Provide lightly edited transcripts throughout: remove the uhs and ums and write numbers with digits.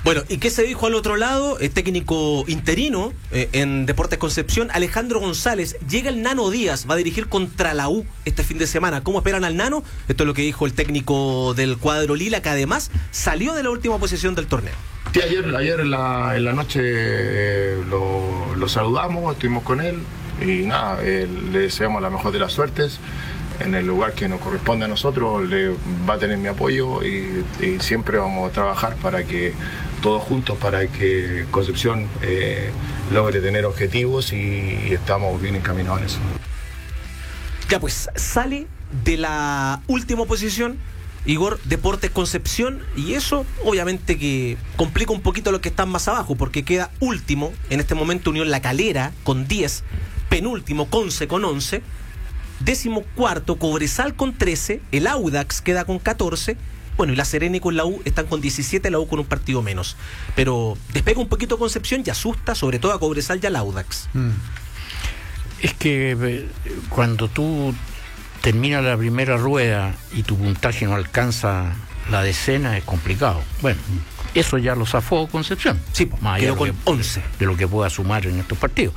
Bueno, ¿y qué se dijo al otro lado? El técnico interino en Deportes Concepción, Alejandro González. Llega el Nano Díaz, va a dirigir contra la U este fin de semana. ¿Cómo esperan al Nano? Esto es lo que dijo el técnico del cuadro Lila, que además salió de la última posición del torneo. Sí, ayer en la noche lo saludamos, estuvimos con él y nada, le deseamos la mejor de las suertes. En el lugar que nos corresponde a nosotros, le va a tener mi apoyo y siempre vamos a trabajar para que todos juntos, para que Concepción logre tener objetivos y estamos bien encaminados en eso. Ya pues, sale de la última posición Igor, Deportes Concepción, y eso obviamente que complica un poquito a los que están más abajo, porque queda último en este momento Unión La Calera con 10, penúltimo Conce con 11, 14º Cobresal con 13, el Audax queda con 14, bueno, y La Serena y con la U están con 17, la U con un partido menos. Pero despega un poquito Concepción y asusta sobre todo a Cobresal y al Audax. Es que cuando tú terminas la primera rueda y tu puntaje no alcanza la decena, es complicado. Bueno, eso ya lo zafó Concepción. Sí, más quedó allá con 11. De lo que pueda sumar en estos partidos.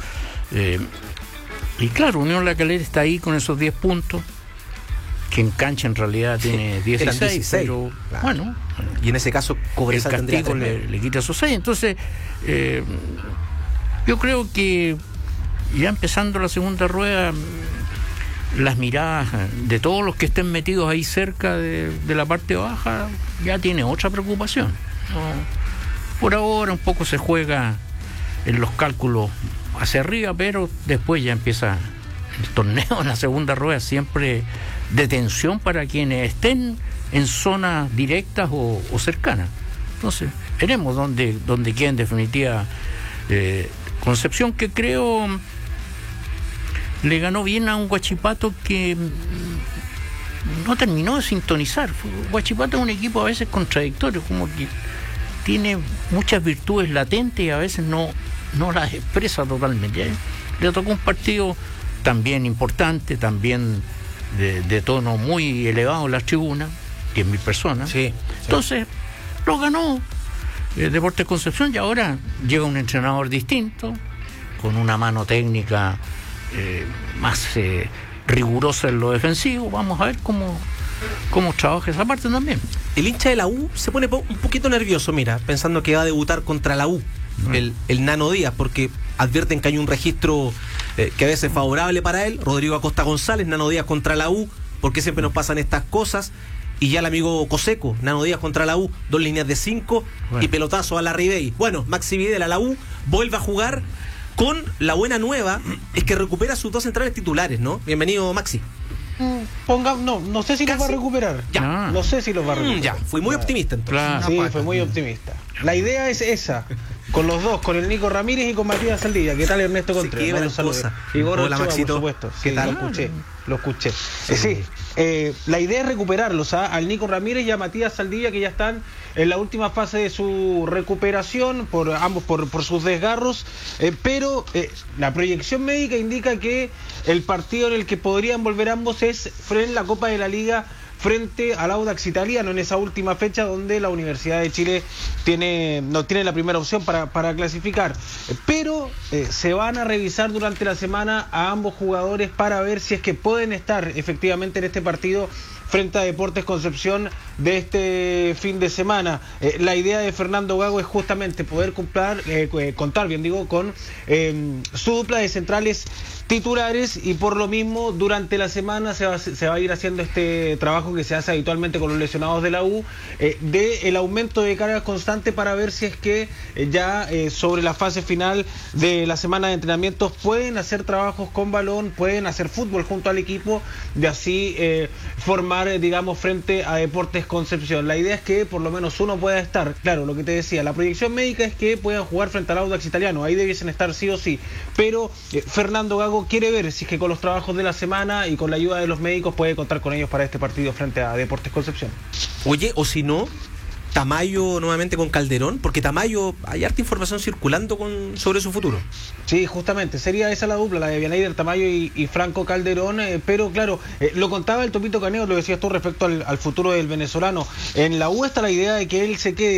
Y claro, Unión La Calera está ahí con esos 10 puntos, que en cancha en realidad tiene 16, pero claro. Bueno. Y en ese caso Cobresal el castigo le quita esos 6. Entonces, yo creo que ya empezando la segunda rueda, las miradas de todos los que estén metidos ahí cerca de la parte baja ya tiene otra preocupación, ¿no? Por ahora un poco se juega en los cálculos hacia arriba, pero después ya empieza el torneo en la segunda rueda, siempre de tensión para quienes estén en zonas directas o cercanas. Entonces, veremos dónde queda en definitiva Concepción, que creo le ganó bien a un Huachipato que no terminó de sintonizar. Huachipato es un equipo a veces contradictorio, como que tiene muchas virtudes latentes y a veces no las expresa totalmente. Le tocó un partido también importante, también de tono muy elevado en las tribunas, 10.000 personas. Sí. Entonces, lo ganó Deportes Concepción y ahora llega un entrenador distinto, con una mano técnica más rigurosa en lo defensivo. Vamos a ver cómo trabaja esa parte también. El hincha de la U se pone un poquito nervioso, mira, pensando que va a debutar contra la U, el Nano Díaz, porque advierten que hay un registro que a veces es favorable para él. Rodrigo Acosta González, Nano Díaz contra la U, porque siempre nos pasan estas cosas. Y ya el amigo Coseco, Nano Díaz contra la U, 2 líneas de 5 y pelotazo a la Ribey. Bueno, Maxi Videla, la U vuelve a jugar con la buena nueva, es que recupera sus 2 centrales titulares, ¿no? Bienvenido, Maxi. No sé si los va a recuperar. Ya. No sé si los va a recuperar. Ya, fui muy optimista entonces. Claro. Sí, fue muy optimista. La idea es esa, con los dos, con el Nico Ramírez y con Matías Saldivia. ¿Qué tal, Ernesto Contreras? Igor Hola, Ochoa, Maxito. por supuesto. ¿Qué tal? Lo escuché. La idea es recuperarlos, al Nico Ramírez y a Matías Saldivia, que ya están en la última fase de su recuperación, ambos por sus desgarros, pero la proyección médica indica que el partido en el que podrían volver ambos es en la Copa de la Liga frente al Audax italiano, en esa última fecha donde la Universidad de Chile no tiene la primera opción para clasificar. Pero se van a revisar durante la semana a ambos jugadores para ver si es que pueden estar efectivamente en este partido frente a Deportes Concepción de este fin de semana. La idea de Fernando Gago es justamente poder contar con su dupla de centrales titulares, y por lo mismo durante la semana se va a ir haciendo este trabajo que se hace habitualmente con los lesionados de la U, de el aumento de cargas constante para ver si es que ya sobre la fase final de la semana de entrenamientos pueden hacer trabajos con balón, pueden hacer fútbol junto al equipo, de así formar, digamos, frente a Deportes Concepción. La idea es que por lo menos uno pueda estar, claro, lo que te decía, la proyección médica es que puedan jugar frente al Audax italiano, ahí debiesen estar sí o sí, pero Fernando Gago quiere ver si es que con los trabajos de la semana y con la ayuda de los médicos puede contar con ellos para este partido frente a Deportes Concepción. Oye, o si no, Tamayo nuevamente con Calderón, porque Tamayo, hay harta información circulando sobre su futuro. Sí, justamente, sería esa la dupla, la de Bianaider Tamayo y Franco Calderón, pero claro, lo contaba el Topito Caneo, lo decías tú respecto al futuro del venezolano. En la U está la idea de que él se quede